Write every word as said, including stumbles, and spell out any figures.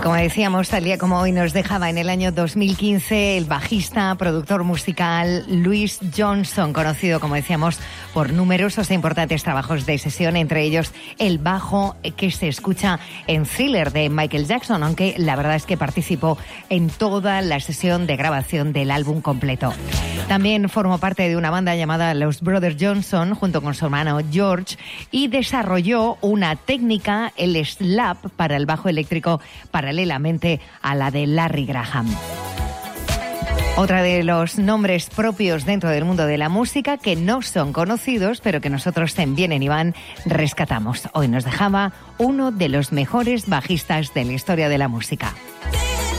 Como decíamos, tal día como hoy nos dejaba en el año dos mil quince el bajista, productor musical Louis Johnson, conocido, como decíamos, por numerosos e importantes trabajos de sesión, entre ellos el bajo que se escucha en Thriller de Michael Jackson, aunque la verdad es que participó en toda la sesión de grabación del álbum completo. También formó parte de una banda llamada Los Brothers Johnson junto con su hermano George y desarrolló una técnica, el slap, para el bajo eléctrico paralelamente a la de Larry Graham. Otra de los nombres propios dentro del mundo de la música que no son conocidos, pero que nosotros en Bien en Iván rescatamos. Hoy nos dejaba uno de los mejores bajistas de la historia de la música.